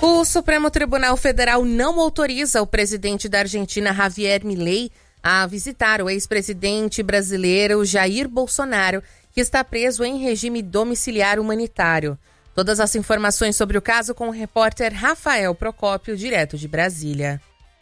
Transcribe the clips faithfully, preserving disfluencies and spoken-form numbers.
O Supremo Tribunal Federal não autoriza o presidente da Argentina, Javier Milei, a visitar o ex-presidente brasileiro Jair Bolsonaro, que está preso em regime domiciliar humanitário. Todas as informações sobre o caso com o repórter Rafael Procópio, direto de Brasília.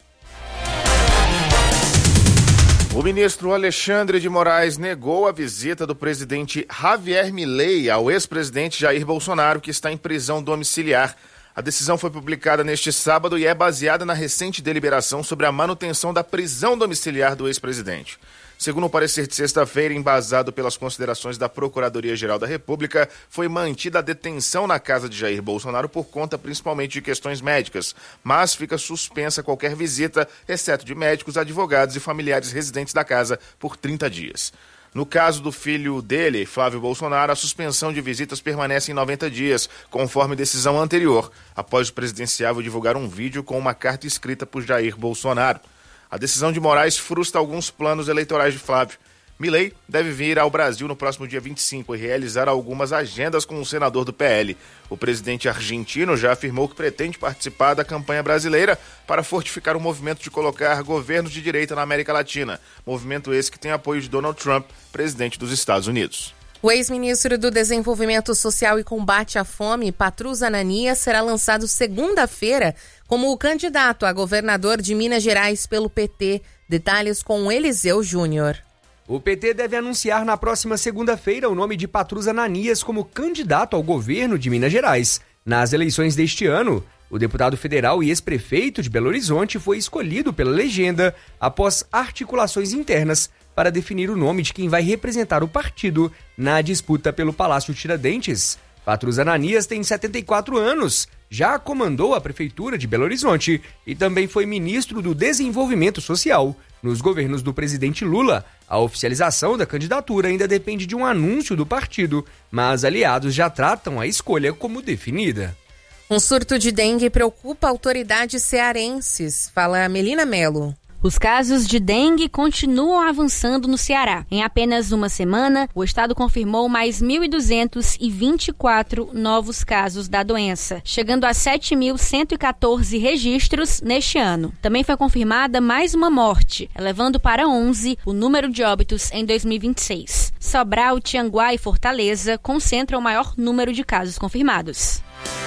O ministro Alexandre de Moraes negou a visita do presidente Javier Milei ao ex-presidente Jair Bolsonaro, que está em prisão domiciliar. A decisão foi publicada neste sábado e é baseada na recente deliberação sobre a manutenção da prisão domiciliar do ex-presidente. Segundo o parecer de sexta-feira, embasado pelas considerações da Procuradoria-Geral da República, foi mantida a detenção na casa de Jair Bolsonaro por conta principalmente de questões médicas, mas fica suspensa qualquer visita, exceto de médicos, advogados e familiares residentes da casa, por trinta dias. No caso do filho dele, Flávio Bolsonaro, a suspensão de visitas permanece em noventa dias, conforme decisão anterior, após o presidenciável divulgar um vídeo com uma carta escrita por Jair Bolsonaro. A decisão de Moraes frustra alguns planos eleitorais de Flávio. Milei deve vir ao Brasil no próximo dia vinte e cinco e realizar algumas agendas com o senador do P L. O presidente argentino já afirmou que pretende participar da campanha brasileira para fortificar o movimento de colocar governos de direita na América Latina. Movimento esse que tem apoio de Donald Trump, presidente dos Estados Unidos. O ex-ministro do Desenvolvimento Social e Combate à Fome, Patrus Ananias, será lançado segunda-feira como o candidato a governador de Minas Gerais pelo P T. Detalhes com Eliseu Júnior. O P T deve anunciar na próxima segunda-feira o nome de Patrus Ananias como candidato ao governo de Minas Gerais. Nas eleições deste ano, o deputado federal e ex-prefeito de Belo Horizonte foi escolhido pela legenda após articulações internas para definir o nome de quem vai representar o partido na disputa pelo Palácio Tiradentes. Patrus Ananias tem setenta e quatro anos, já comandou a prefeitura de Belo Horizonte e também foi ministro do Desenvolvimento Social nos governos do presidente Lula. A oficialização da candidatura ainda depende de um anúncio do partido, mas aliados já tratam a escolha como definida. Um surto de dengue preocupa autoridades cearenses, fala Melina Melo. Os casos de dengue continuam avançando no Ceará. Em apenas uma semana, o estado confirmou mais mil duzentos e vinte e quatro novos casos da doença, chegando a sete mil cento e quatorze registros neste ano. Também foi confirmada mais uma morte, elevando para onze o número de óbitos em dois mil e vinte e seis. Sobral, Tianguá e Fortaleza concentram o maior número de casos confirmados.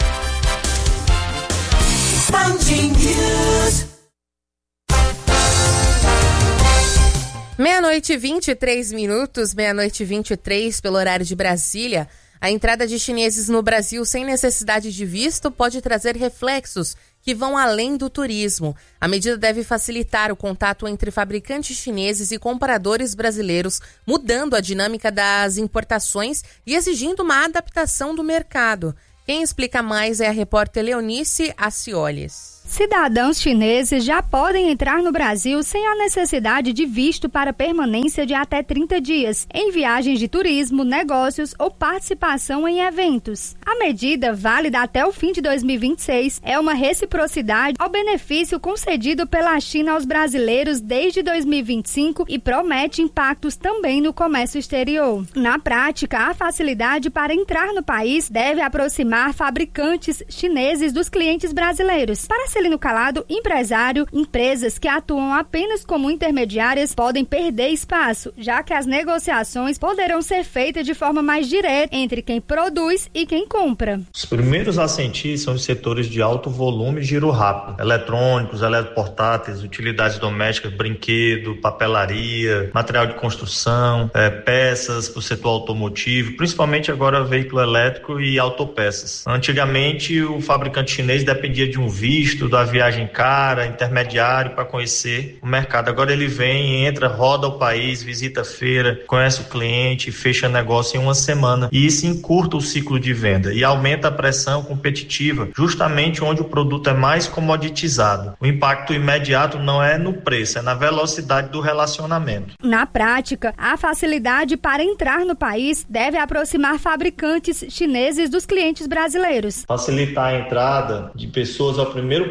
Meia-noite e vinte e três minutos, meia-noite e vinte e três pelo horário de Brasília. A entrada de chineses no Brasil sem necessidade de visto pode trazer reflexos que vão além do turismo. A medida deve facilitar o contato entre fabricantes chineses e compradores brasileiros, mudando a dinâmica das importações e exigindo uma adaptação do mercado. Quem explica mais é a repórter Leonice Acioles. Cidadãos chineses já podem entrar no Brasil sem a necessidade de visto para permanência de até trinta dias, em viagens de turismo, negócios ou participação em eventos. A medida, válida até o fim de dois mil e vinte e seis, é uma reciprocidade ao benefício concedido pela China aos brasileiros desde dois mil e vinte e cinco e promete impactos também no comércio exterior. Na prática, a facilidade para entrar no país deve aproximar fabricantes chineses dos clientes brasileiros. Para Celino Calado, empresário, empresas que atuam apenas como intermediárias podem perder espaço, já que as negociações poderão ser feitas de forma mais direta entre quem produz e quem compra. Os primeiros a sentir são os setores de alto volume e giro rápido, eletrônicos, eletroportáteis, utilidades domésticas, brinquedo, papelaria, material de construção, é, peças para o setor automotivo, principalmente agora veículo elétrico e autopeças. Antigamente o fabricante chinês dependia de um visto, da viagem cara, intermediário para conhecer o mercado. Agora ele vem, entra, roda o país, visita a feira, conhece o cliente, fecha negócio em uma semana. E isso encurta o ciclo de venda e aumenta a pressão competitiva, justamente onde o produto é mais comoditizado. O impacto imediato não é no preço, é na velocidade do relacionamento. Na prática, a facilidade para entrar no país deve aproximar fabricantes chineses dos clientes brasileiros. Facilitar a entrada de pessoas ao primeiro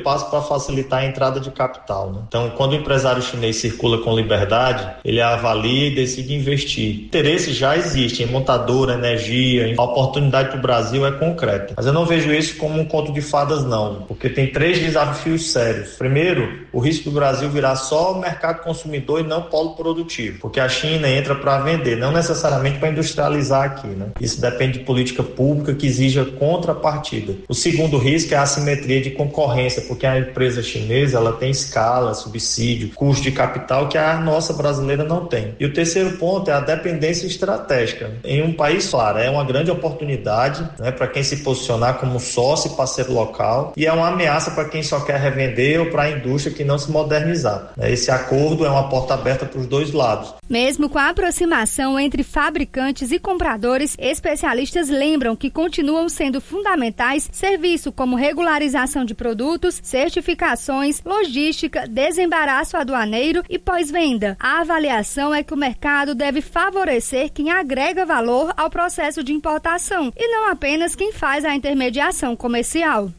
passo para facilitar a entrada de capital, né? Então, quando o empresário chinês circula com liberdade, ele avalia e decide investir. Interesse já existe em montadora, energia, a oportunidade para o Brasil é concreta. Mas eu não vejo isso como um conto de fadas, não, porque tem três desafios sérios. Primeiro, o risco do Brasil virar só mercado consumidor e não polo produtivo, porque a China entra para vender, não necessariamente para industrializar aqui, né? Isso depende de política pública que exija contrapartida. O segundo risco é a assimetria de concorrência, porque a empresa chinesa ela tem escala, subsídio, custo de capital que a nossa brasileira não tem. E o terceiro ponto é a dependência estratégica. Em um país, claro, é uma grande oportunidade, né, para quem se posicionar como sócio e parceiro local, e é uma ameaça para quem só quer revender ou para a indústria que não se modernizar. Esse acordo é uma porta aberta para os dois lados. Mesmo com a aproximação entre fabricantes e compradores, especialistas lembram que continuam sendo fundamentais serviços como regularização de produtos, certificações, logística, desembaraço aduaneiro e pós-venda. A avaliação é que o mercado deve favorecer quem agrega valor ao processo de importação e não apenas quem faz a intermediação comercial.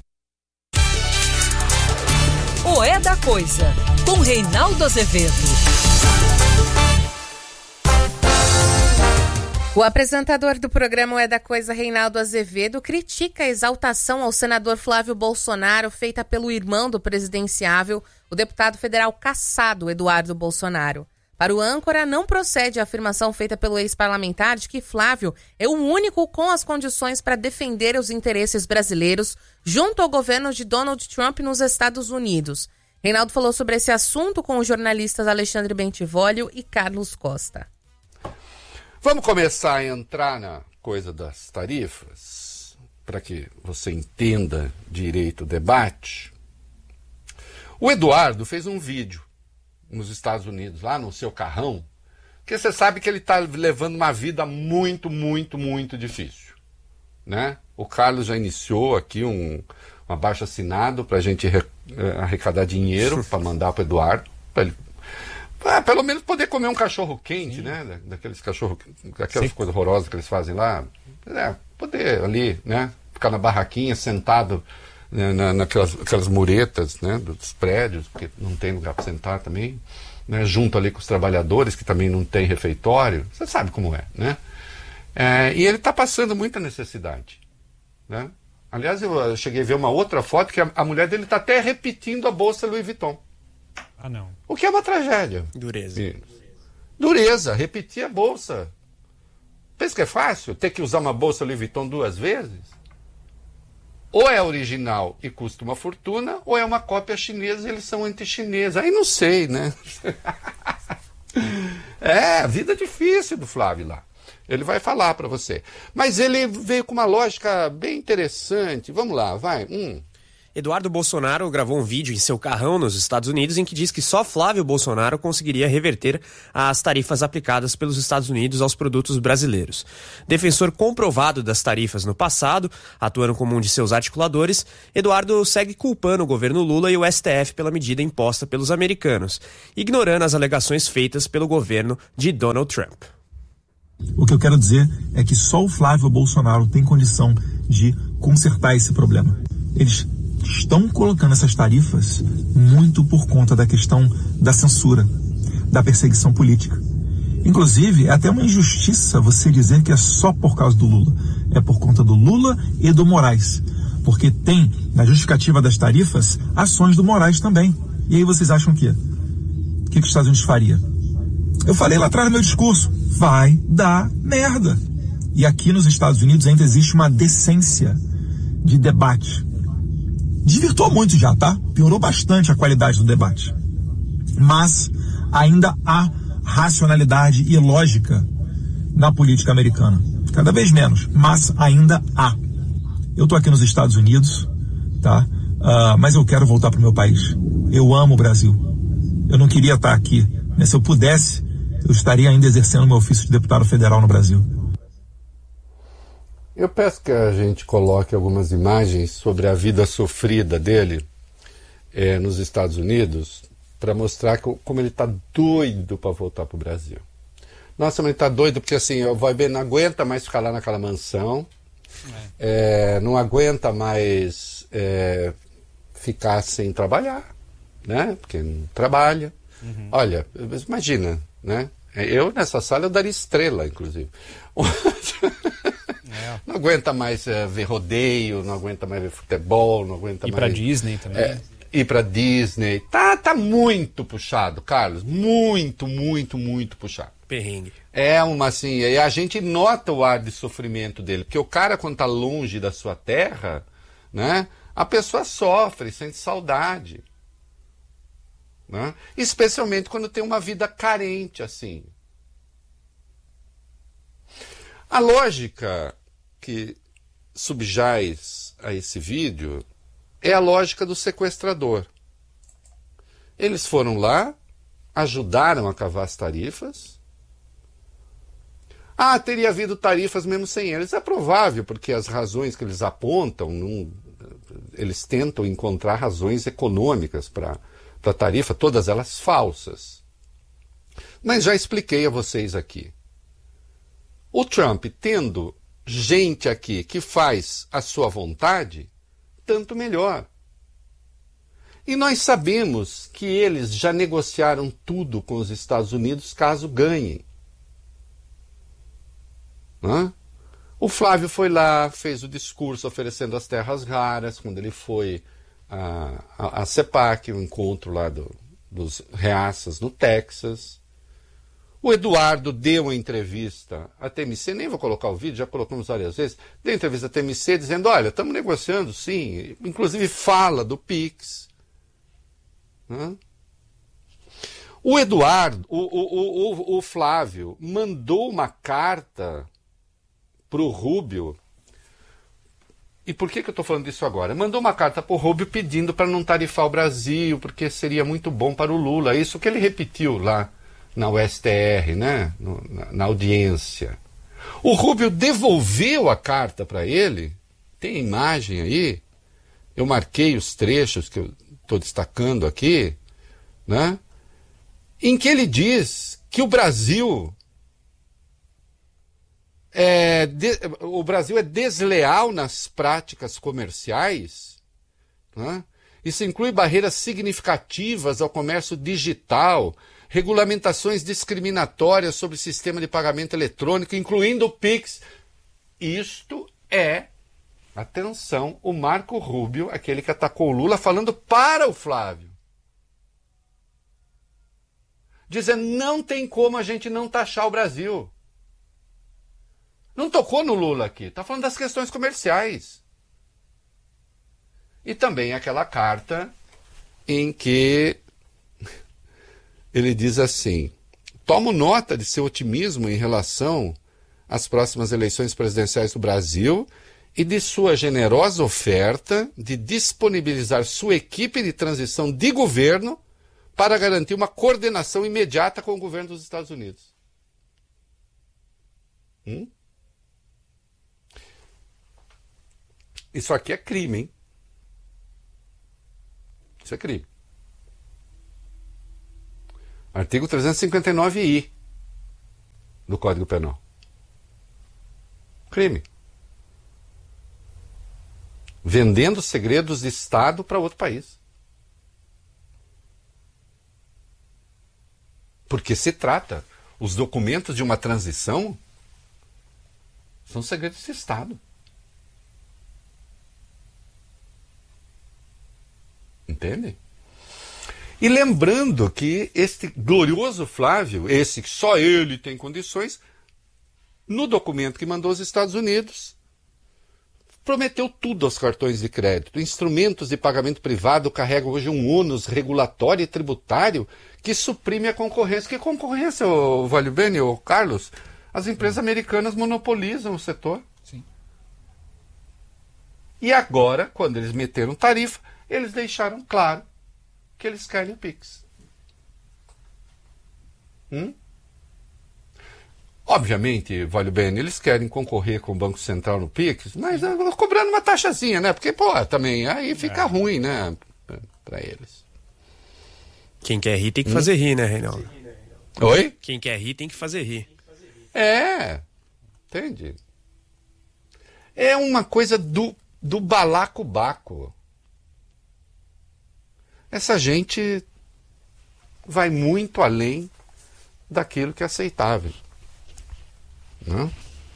O É da Coisa, com Reinaldo Azevedo. O apresentador do programa O É da Coisa, Reinaldo Azevedo, critica a exaltação ao senador Flávio Bolsonaro feita pelo irmão do presidenciável, o deputado federal cassado Eduardo Bolsonaro. Para o âncora, não procede a afirmação feita pelo ex-parlamentar de que Flávio é o único com as condições para defender os interesses brasileiros junto ao governo de Donald Trump nos Estados Unidos. Reinaldo falou sobre esse assunto com os jornalistas Alexandre Bentivolio e Carlos Costa. Vamos começar a entrar na coisa das tarifas, para que você entenda direito o debate. O Eduardo fez um vídeo nos Estados Unidos, lá no seu carrão, que você sabe que ele está levando uma vida muito, muito, muito difícil, né? O Carlos já iniciou aqui um, um abaixo-assinado para a gente re, arrecadar dinheiro para mandar para o Eduardo, para ele Ah, pelo menos poder comer um cachorro quente, Sim. né? Da, daqueles cachorros, daquelas Sim. coisas horrorosas que eles fazem lá. É, poder ali, né? Ficar na barraquinha, sentado, né? na, naquelas aquelas muretas, né? Dos prédios, porque não tem lugar para sentar também, né? Junto ali com os trabalhadores, que também não tem refeitório. Você sabe como é, né? É, e ele está passando muita necessidade, né? Aliás, eu cheguei a ver uma outra foto que a, a mulher dele está até repetindo a bolsa Louis Vuitton. Ah, não. O que é uma tragédia. Dureza. E, dureza, repetir a bolsa. Pensa que é fácil ter que usar uma bolsa Louis Vuitton duas vezes? Ou é original e custa uma fortuna, ou é uma cópia chinesa e eles são anti-chineses. Aí não sei, né? É, a vida difícil do Flávio lá. Ele vai falar para você. Mas ele veio com uma lógica bem interessante. Vamos lá, vai. Hum. Eduardo Bolsonaro gravou um vídeo em seu carrão nos Estados Unidos em que diz que só Flávio Bolsonaro conseguiria reverter as tarifas aplicadas pelos Estados Unidos aos produtos brasileiros. Defensor comprovado das tarifas no passado, atuando como um de seus articuladores, Eduardo segue culpando o governo Lula e o S T F pela medida imposta pelos americanos, ignorando as alegações feitas pelo governo de Donald Trump. O que eu quero dizer é que só o Flávio Bolsonaro tem condição de consertar esse problema. Eles estão colocando essas tarifas muito por conta da questão da censura, da perseguição política. Inclusive, é até uma injustiça você dizer que é só por causa do Lula. É por conta do Lula e do Moraes. Porque tem, na justificativa das tarifas, ações do Moraes também. E aí vocês acham que o que, que os Estados Unidos faria? Eu falei lá atrás no meu discurso, vai dar merda. E aqui nos Estados Unidos ainda existe uma decência de debate. Desvirtuou muito já, tá? Piorou bastante a qualidade do debate. Mas ainda há racionalidade e lógica na política americana. Cada vez menos, mas ainda há. Eu tô aqui nos Estados Unidos, tá? Uh, mas eu quero voltar pro meu país. Eu amo o Brasil. Eu não queria estar aqui, né? Se eu pudesse, eu estaria ainda exercendo meu ofício de deputado federal no Brasil. Eu peço que a gente coloque algumas imagens sobre a vida sofrida dele é, nos Estados Unidos para mostrar que, como ele está doido para voltar para o Brasil. Nossa, mas ele está doido porque assim, o vai ver, não aguenta mais ficar lá naquela mansão, é. É, não aguenta mais é, ficar sem trabalhar, né? Porque não trabalha. Uhum. Olha, imagina, né? Eu nessa sala eu daria estrela, inclusive. É. Não aguenta mais é, ver rodeio, não aguenta mais ver futebol, não aguenta ir mais... Ir pra Disney também. É, ir pra Disney. Tá, tá muito puxado, Carlos. Muito, muito, muito puxado. Perrengue. É uma assim, e a gente nota o ar de sofrimento dele, porque o cara quando tá longe da sua terra, né, a pessoa sofre, sente saudade. Né? Especialmente quando tem uma vida carente assim. A lógica que subjaz a esse vídeo é a lógica do sequestrador. Eles foram lá, ajudaram a cavar as tarifas. Ah, teria havido tarifas mesmo sem eles. É provável, porque as razões que eles apontam, não, eles tentam encontrar razões econômicas para a tarifa, todas elas falsas. Mas já expliquei a vocês aqui. O Trump, tendo gente aqui que faz a sua vontade, tanto melhor. E nós sabemos que eles já negociaram tudo com os Estados Unidos caso ganhem. Hã? O Flávio foi lá, fez o discurso oferecendo as terras raras, quando ele foi a, a, a CEPAC, o encontro lá do, dos reaças no Texas. O Eduardo deu uma entrevista à T M C, nem vou colocar o vídeo, já colocamos várias vezes, deu entrevista à T M C dizendo, olha, estamos negociando sim, inclusive fala do Pix. Hã? O Eduardo, o, o, o, o Flávio, mandou uma carta para o Rubio. E por que, que eu estou falando disso agora? Mandou uma carta para o Rubio pedindo para não tarifar o Brasil, porque seria muito bom para o Lula. Isso que ele repetiu lá na U S T R, né? No, na, na audiência. O Rubio devolveu a carta para ele, tem a imagem aí, eu marquei os trechos que eu estou destacando aqui, né? Em que ele diz que o Brasil é, de, o Brasil é desleal nas práticas comerciais, né? Isso inclui barreiras significativas ao comércio digital, regulamentações discriminatórias sobre o sistema de pagamento eletrônico, incluindo o Pix. Isto é, atenção, o Marco Rubio, aquele que atacou o Lula, falando para o Flávio. Dizendo, não tem como a gente não taxar o Brasil. Não tocou no Lula aqui, está falando das questões comerciais. E também aquela carta em que ele diz assim, tomo nota de seu otimismo em relação às próximas eleições presidenciais do Brasil e de sua generosa oferta de disponibilizar sua equipe de transição de governo para garantir uma coordenação imediata com o governo dos Estados Unidos. Hum? Isso aqui é crime, hein? Isso é crime. Artigo trezentos e cinquenta e nove I do Código Penal. Crime. Vendendo segredos de Estado para outro país. Porque se trata, os documentos de uma transição são segredos de Estado. Entende? E lembrando que este glorioso Flávio, esse que só ele tem condições, no documento que mandou aos Estados Unidos, prometeu tudo aos cartões de crédito. Instrumentos de pagamento privado carregam hoje um ônus regulatório e tributário que suprime a concorrência. Que concorrência, o Valio Bene, o Carlos? As empresas americanas monopolizam o setor. Sim. E agora, quando eles meteram tarifa, eles deixaram claro que eles querem o Pix. Hum? Obviamente, Valio Bene, eles querem concorrer com o Banco Central no Pix, mas uh, cobrando uma taxazinha, né? Porque, pô, também aí fica é. ruim, né? Para eles. Quem quer rir tem que hum? fazer rir, né, Reinaldo? Oi? Quem quer rir tem que fazer rir. É, entende? É uma coisa do, do balacobaco. essa gente vai muito além daquilo que é aceitável. Não?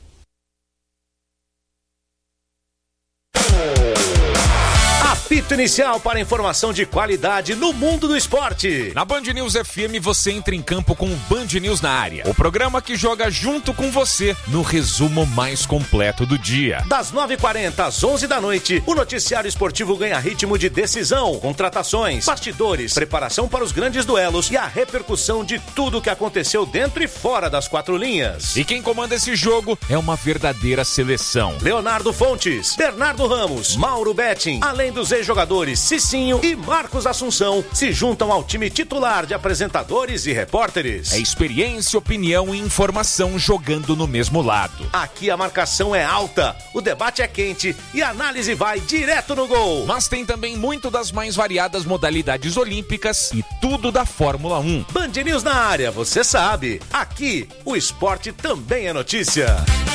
Apito inicial para informação de qualidade no mundo do esporte. Na Band News F M você entra em campo com o Band News na área. O programa que joga junto com você no resumo mais completo do dia. Das nove e quarenta às onze da noite, o noticiário esportivo ganha ritmo de decisão, contratações, bastidores, preparação para os grandes duelos e a repercussão de tudo o que aconteceu dentro e fora das quatro linhas. E quem comanda esse jogo é uma verdadeira seleção. Leonardo Fontes, Bernardo Ramos, Mauro Betting, além dos ex-jogadores Cicinho e Marcos Assunção, se juntam ao time titular de apresentadores e repórteres. É experiência, opinião e informação jogando no mesmo lado. Aqui a marcação é alta, o debate é quente e a análise vai direto no gol. Mas tem também muito das mais variadas modalidades olímpicas e tudo da Fórmula um. Band News na área, você sabe. Aqui, o esporte também é notícia.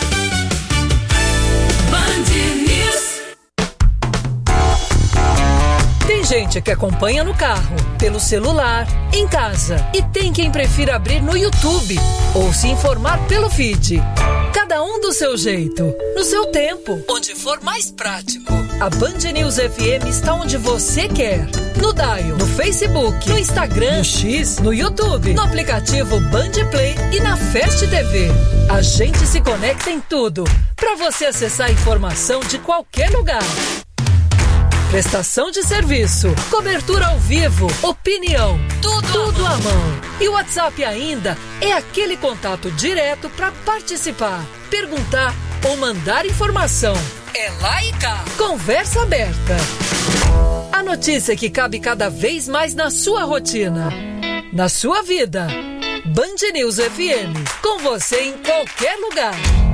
Band News. Tem gente que acompanha no carro, pelo celular, em casa. E tem quem prefira abrir no YouTube ou se informar pelo feed. Cada um do seu jeito, no seu tempo, onde for mais prático. A Band News F M está onde você quer. No Dial, no Facebook, no Instagram, no X, no YouTube, no aplicativo Band Play e na Fast T V. A gente se conecta em tudo, para você acessar a informação de qualquer lugar. Prestação de serviço, cobertura ao vivo, opinião, tudo, tudo à mão. E o WhatsApp ainda é aquele contato direto para participar, perguntar ou mandar informação. É lá e cá. Conversa aberta. A notícia que cabe cada vez mais na sua rotina, na sua vida. Band News F M, com você em qualquer lugar.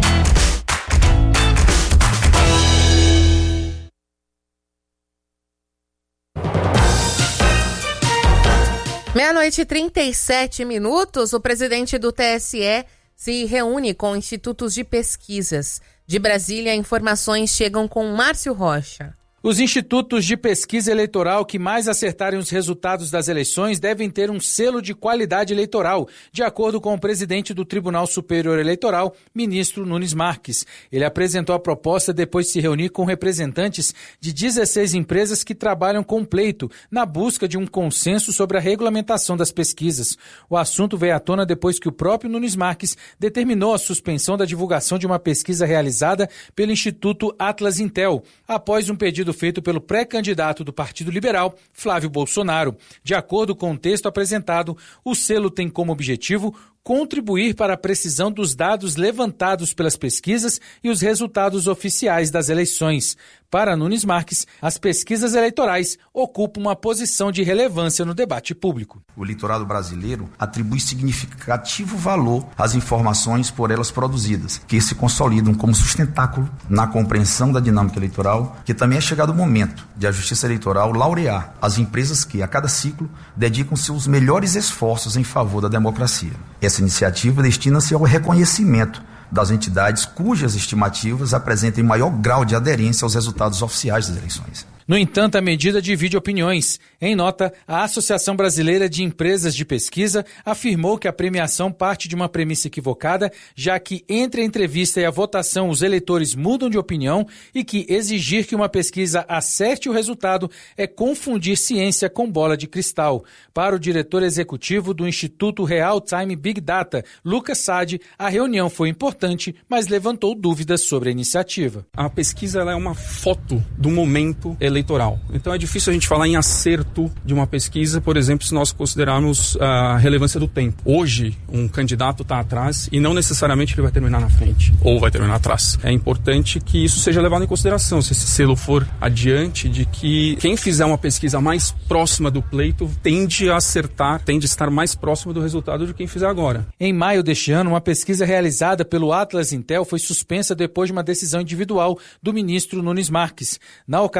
Meia-noite e trinta e sete minutos, o presidente do T S E se reúne com institutos de pesquisas. De Brasília, informações chegam com Márcio Rocha. Os institutos de pesquisa eleitoral que mais acertarem os resultados das eleições devem ter um selo de qualidade eleitoral, de acordo com o presidente do Tribunal Superior Eleitoral, ministro Nunes Marques. Ele apresentou a proposta depois de se reunir com representantes de dezesseis empresas que trabalham com pleito, na busca de um consenso sobre a regulamentação das pesquisas. O assunto veio à tona depois que o próprio Nunes Marques determinou a suspensão da divulgação de uma pesquisa realizada pelo Instituto Atlas Intel, após um pedido feito pelo pré-candidato do Partido Liberal, Flávio Bolsonaro. De acordo com o texto apresentado, o selo tem como objetivo contribuir para a precisão dos dados levantados pelas pesquisas e os resultados oficiais das eleições. Para Nunes Marques, as pesquisas eleitorais ocupam uma posição de relevância no debate público. O eleitorado brasileiro atribui significativo valor às informações por elas produzidas, que se consolidam como sustentáculo na compreensão da dinâmica eleitoral, que também é chegado o momento de a Justiça Eleitoral laurear as empresas que, a cada ciclo, dedicam seus melhores esforços em favor da democracia. Essa iniciativa destina-se ao reconhecimento das entidades cujas estimativas apresentem maior grau de aderência aos resultados oficiais das eleições. No entanto, a medida divide opiniões. Em nota, a Associação Brasileira de Empresas de Pesquisa afirmou que a premiação parte de uma premissa equivocada, já que entre a entrevista e a votação os eleitores mudam de opinião e que exigir que uma pesquisa acerte o resultado é confundir ciência com bola de cristal. Para o diretor executivo do Instituto Real Time Big Data, Lucas Sade, a reunião foi importante, mas levantou dúvidas sobre a iniciativa. A pesquisa ela é uma foto do momento eleitoral. Então é difícil a gente falar em acerto de uma pesquisa, por exemplo, se nós considerarmos a relevância do tempo. Hoje, um candidato está atrás e não necessariamente ele vai terminar na frente ou vai terminar atrás. É importante que isso seja levado em consideração, se esse selo for adiante, de que quem fizer uma pesquisa mais próxima do pleito tende a acertar, tende a estar mais próximo do resultado de quem fizer agora. Em maio deste ano, uma pesquisa realizada pelo Atlas Intel foi suspensa depois de uma decisão individual do ministro Nunes Marques. Na ocasião,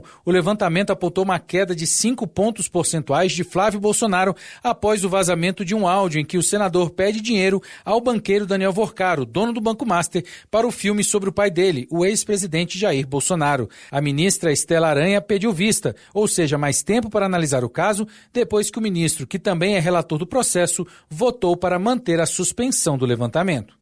o levantamento apontou uma queda de cinco pontos percentuais de Flávio Bolsonaro após o vazamento de um áudio em que o senador pede dinheiro ao banqueiro Daniel Vorcaro, dono do Banco Master, para o filme sobre o pai dele, o ex-presidente Jair Bolsonaro. A ministra Estela Aranha pediu vista, ou seja, mais tempo para analisar o caso, depois que o ministro, que também é relator do processo, votou para manter a suspensão do levantamento.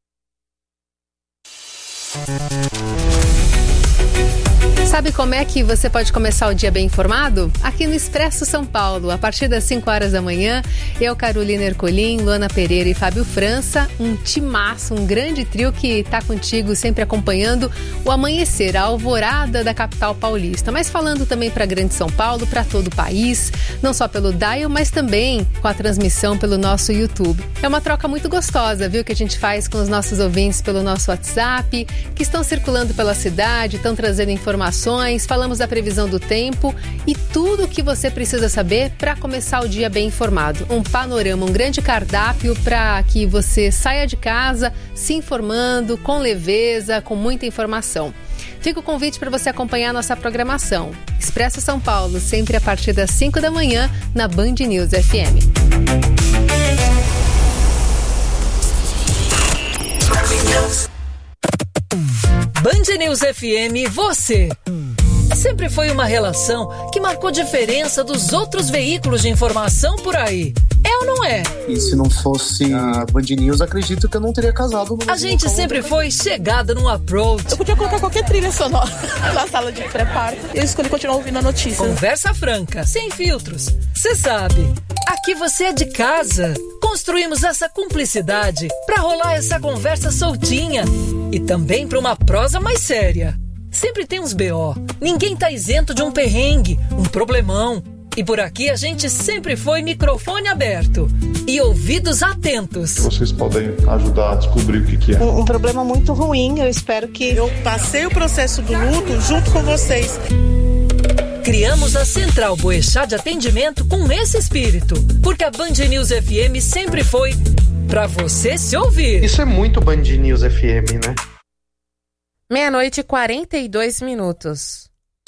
Sabe como é que você pode começar o dia bem informado? Aqui no Expresso São Paulo, a partir das cinco horas da manhã, eu, Carolina Ercolim, Luana Pereira e Fábio França, um timaço, um grande trio que está contigo sempre acompanhando o amanhecer, a alvorada da capital paulista, mas falando também para Grande São Paulo, para todo o país, não só pelo dial, mas também com a transmissão pelo nosso YouTube. É uma troca muito gostosa, viu, que a gente faz com os nossos ouvintes pelo nosso WhatsApp, que estão circulando pela cidade, estão trazendo informações. Falamos da previsão do tempo e tudo o que você precisa saber para começar o dia bem informado. Um panorama, um grande cardápio para que você saia de casa se informando com leveza, com muita informação. Fica o convite para você acompanhar a nossa programação. Expresso São Paulo, sempre a partir das cinco da manhã, na Band News F M. Band News F M, você. Sempre foi uma relação que marcou diferença dos outros veículos de informação por aí. É ou não é? E se não fosse a Band News, acredito que eu não teria casado. No a gente sempre foi chegada no approach. Eu podia colocar qualquer trilha sonora na sala de pré-parto. Eu escolhi continuar ouvindo a notícia. Conversa franca, sem filtros. Você sabe, aqui você é de casa. Construímos essa cumplicidade pra rolar essa conversa soltinha. E também pra uma prosa mais séria. Sempre tem uns B O. Ninguém tá isento de um perrengue, um problemão. E por aqui a gente sempre foi microfone aberto e ouvidos atentos. Vocês podem ajudar a descobrir o que, que é. Um, um problema muito ruim, eu espero que... Eu passei o processo do luto junto com vocês. Criamos a Central Boechat de Atendimento com esse espírito, porque a Band News F M sempre foi pra você se ouvir. Isso é muito Band News F M, né? Meia-noite e quarenta e dois minutos.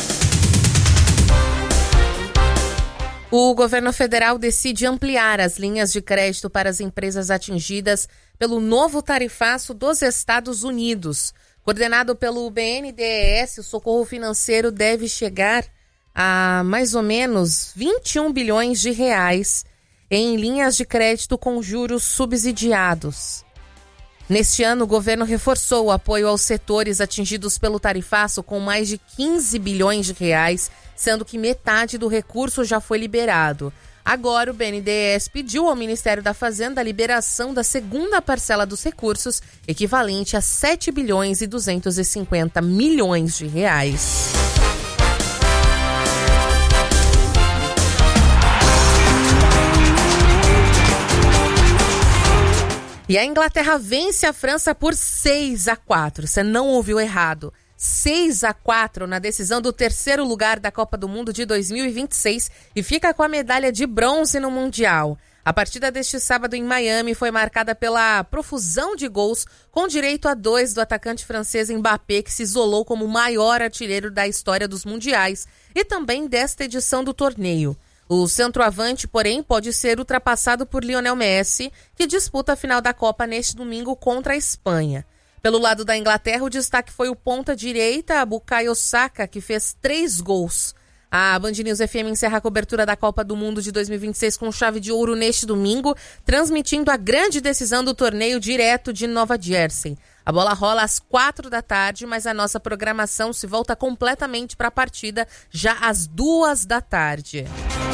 O governo federal decide ampliar as linhas de crédito para as empresas atingidas pelo novo tarifaço dos Estados Unidos. Coordenado pelo B N D E S, o socorro financeiro deve chegar a mais ou menos vinte e um bilhões de reais em linhas de crédito com juros subsidiados. Neste ano, o governo reforçou o apoio aos setores atingidos pelo tarifaço com mais de quinze bilhões de reais, sendo que metade do recurso já foi liberado. Agora, o B N D E S pediu ao Ministério da Fazenda a liberação da segunda parcela dos recursos, equivalente a sete bilhões e duzentos e cinquenta milhões de reais. E a Inglaterra vence a França por seis a quatro. Você não ouviu errado. seis a quatro na decisão do terceiro lugar da Copa do Mundo de dois mil e vinte e seis e fica com a medalha de bronze no Mundial. A partida deste sábado em Miami foi marcada pela profusão de gols, com direito a dois do atacante francês Mbappé, que se isolou como o maior artilheiro da história dos mundiais e também desta edição do torneio. O centroavante, porém, pode ser ultrapassado por Lionel Messi, que disputa a final da Copa neste domingo contra a Espanha. Pelo lado da Inglaterra, o destaque foi o ponta-direita, Bukayo Saka, que fez três gols. A Band News F M encerra a cobertura da Copa do Mundo de dois mil e vinte e seis com chave de ouro neste domingo, transmitindo a grande decisão do torneio direto de Nova Jersey. A bola rola às quatro da tarde, mas a nossa programação se volta completamente para a partida já às duas da tarde.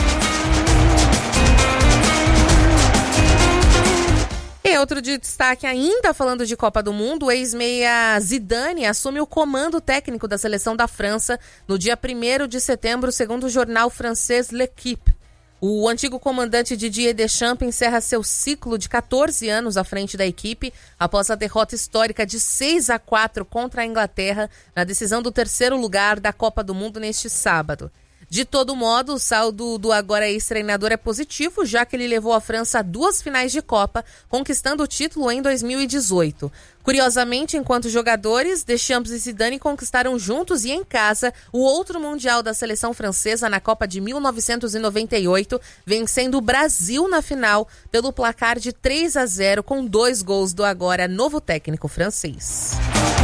E outro de destaque ainda falando de Copa do Mundo, o ex-meia Zidane assume o comando técnico da seleção da França no dia primeiro de setembro, segundo o jornal francês L'Équipe. O antigo comandante Didier Deschamps encerra seu ciclo de catorze anos à frente da equipe após a derrota histórica de seis a quatro contra a Inglaterra na decisão do terceiro lugar da Copa do Mundo neste sábado. De todo modo, o saldo do agora ex-treinador é positivo, já que ele levou a França a duas finais de Copa, conquistando o título em dois mil e dezoito. Curiosamente, enquanto jogadores, Deschamps e Zidane conquistaram juntos e em casa o outro Mundial da seleção francesa na Copa de mil novecentos e noventa e oito, vencendo o Brasil na final pelo placar de três a zero, com dois gols do agora novo técnico francês.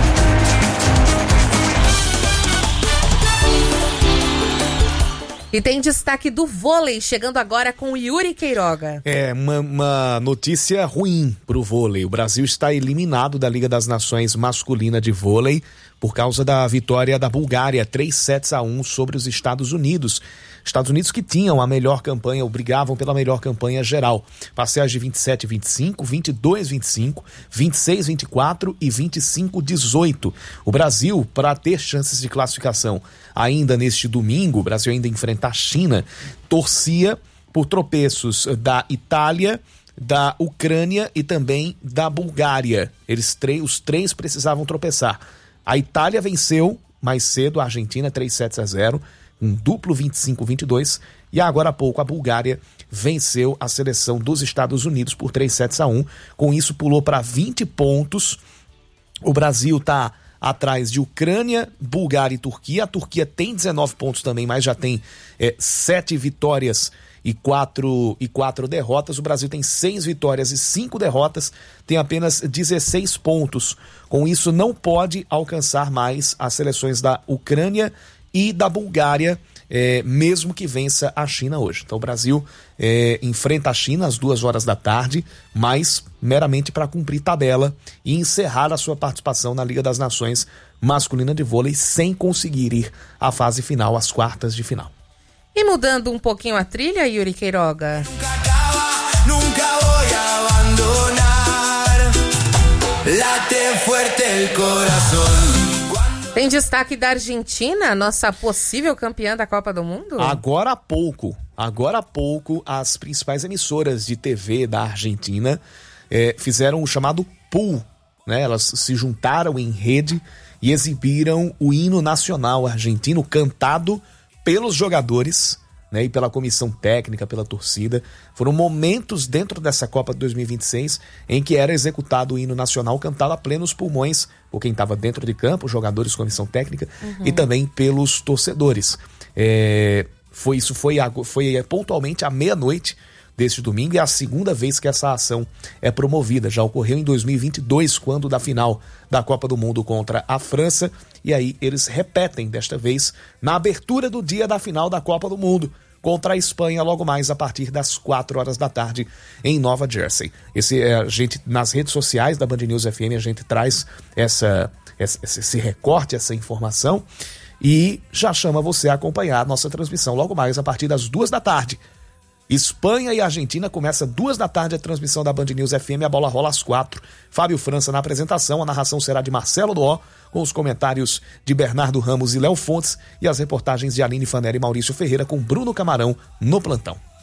E tem destaque do vôlei, chegando agora com o Yuri Queiroga. É, uma, uma notícia ruim pro vôlei. O Brasil está eliminado da Liga das Nações masculina de vôlei por causa da vitória da Bulgária, três sets a um sobre os Estados Unidos. Estados Unidos que tinham a melhor campanha, ou brigavam pela melhor campanha geral. Parciais de vinte e sete a vinte e cinco, vinte e dois a vinte e cinco, vinte e seis a vinte e quatro e vinte e cinco a dezoito. O Brasil, para ter chances de classificação ainda neste domingo, o Brasil ainda enfrenta a China, torcia por tropeços da Itália, da Ucrânia e também da Bulgária. Eles, os três precisavam tropeçar. A Itália venceu mais cedo a Argentina, três sets a zero. Um duplo vinte e cinco a vinte e dois, e agora há pouco a Bulgária venceu a seleção dos Estados Unidos por três sets a um. Com isso pulou para vinte pontos. O Brasil está atrás de Ucrânia, Bulgária e Turquia. A Turquia tem dezenove pontos também, mas já tem é, sete vitórias e quatro, e quatro derrotas. O Brasil tem seis vitórias e cinco derrotas, tem apenas dezesseis pontos. Com isso não pode alcançar mais as seleções da Ucrânia e da Bulgária, é, mesmo que vença a China hoje. Então o Brasil é, enfrenta a China às duas horas da tarde, mas meramente para cumprir tabela e encerrar a sua participação na Liga das Nações masculina de vôlei sem conseguir ir à fase final, às quartas de final. E mudando um pouquinho a trilha, Yuri Queiroga. Nunca voy a abandonar. Late fuerte el corazón. Tem destaque da Argentina, nossa possível campeã da Copa do Mundo? Agora há pouco, agora há pouco, as principais emissoras de T V da Argentina é, fizeram o chamado pool, né? Elas se juntaram em rede e exibiram o hino nacional argentino cantado pelos jogadores, né, e pela comissão técnica, pela torcida. Foram momentos dentro dessa Copa de dois mil e vinte e seis em que era executado o hino nacional cantado a plenos pulmões por quem estava dentro de campo, jogadores, comissão técnica, uhum. e também pelos torcedores. É, foi, isso foi, foi pontualmente à meia-noite deste domingo e é a segunda vez que essa ação é promovida. Já ocorreu em dois mil e vinte e dois, quando da final da Copa do Mundo contra a França, e aí eles repetem desta vez na abertura do dia da final da Copa do Mundo contra a Espanha, logo mais a partir das quatro horas da tarde em Nova Jersey. Esse, é, a gente, nas redes sociais da Band News F M, a gente traz essa, essa, esse recorte, essa informação, e já chama você a acompanhar a nossa transmissão logo mais a partir das duas da tarde. Espanha e Argentina começa duas da tarde a transmissão da Band News F M, a bola rola às quatro. Fábio França na apresentação, a narração será de Marcelo Doó, com os comentários de Bernardo Ramos e Léo Fontes e as reportagens de Aline Fanera e Maurício Ferreira com Bruno Camarão no plantão.